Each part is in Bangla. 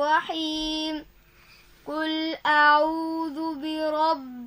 الرحيم قل أعوذ برب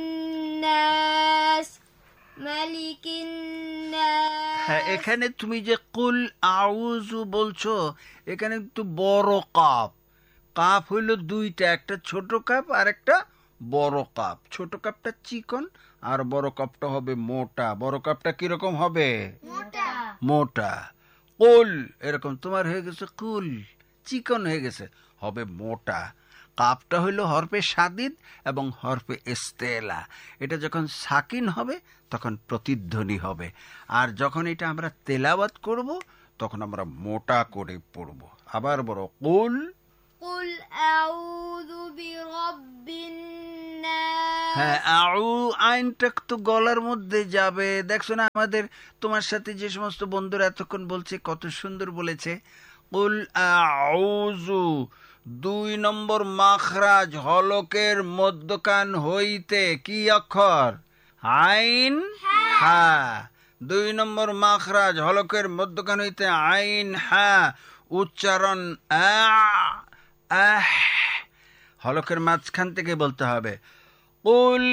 الناس ملك الناس হ্যাঁ, এখানে তুমি যে কুল আউযু বলছো, এখানে একটু বড় কাপ। কাপ হইল দুইটা, একটা ছোট কাপ আর একটা বড় কাপ। ছোট কাপটা চিকন আর বড় কাপটা হবে মোটা। বড় কাপটা কিরকম হবে? মোটা। কুল এরকম তোমার হয়ে গেছে কুল, চিকন হয়ে গেছে, হবে মোটা। কাপটা হইল হরফে সাদিদ এবং হরফে ইস্তেলা। এটা যখন সাকিন হবে তখন প্রতিধ্বনি হবে, আর যখন এটা আমরা তেলাওয়াত করব তখন আমরা মোটা করে পড়ব। আবার বড় কুল قل أعوذ برب الناس। হ্যাঁ, আউ আইনটা তো গলার মধ্যে যাবে। দেখছো না আমাদের তোমার সাথে যে সমস্ত বন্ধুরা এতক্ষণ বলছে, কত সুন্দর বলেছে। কুল আউযু, 2 নম্বর মাখরাজ হলকের মধ্যকান হইতে কি অক্ষর? আইন হা। 2 নম্বর মাখরাজ হলকের মধ্যকান হইতে আইন হা। উচ্চারণ আহ, হলকের মাঝখান থেকে বলতে হবে। কুল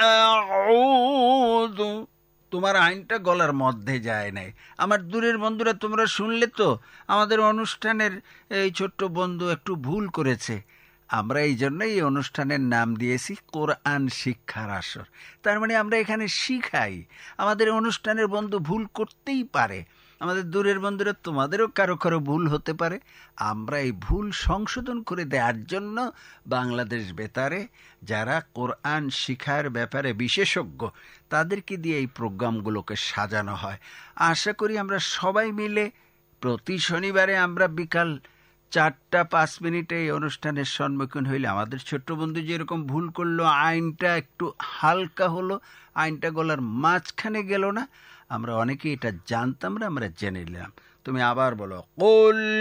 আউযু, তোমার আইনটা গলার মধ্যে যায় নাই। আমার দূরের বন্ধুরা, তোমরা শুনলে তো আমাদের অনুষ্ঠানের এই ছোট্ট বন্ধু একটু ভুল করেছে। আমরা এই জন্যই এই অনুষ্ঠানের নাম দিয়েছি কোরআন শিক্ষার আসর। তার মানে আমরা এখানে শিখাই। আমাদের অনুষ্ঠানের বন্ধু ভুল করতেই পারে। আমাদের দূরের বন্ধুরা, তোমাদেরও কারো কারো ভুল হতে পারে। আমরা এই ভুল সংশোধন করে দেওয়ার জন্য বাংলাদেশ বেতারে যারা কোরআন শিখার ব্যাপারে বিশেষজ্ঞ, তাদেরকে দিয়ে এই প্রোগ্রামগুলোকে সাজানো হয়। আশা করি আমরা সবাই মিলে প্রতি শনিবারে আমরা বিকাল 4:05 এই অনুষ্ঠানের সম্মুখীন হইলে আমাদের ছোট্ট বন্ধু যেরকম ভুল করলো, আইনটা একটু হালকা হলো, আইনটা গলার মাঝখানে গেল না, আমরা অনেকে এটা জানতাম না, আমরা জেনে নিলাম। তুমি আবার বলো কুল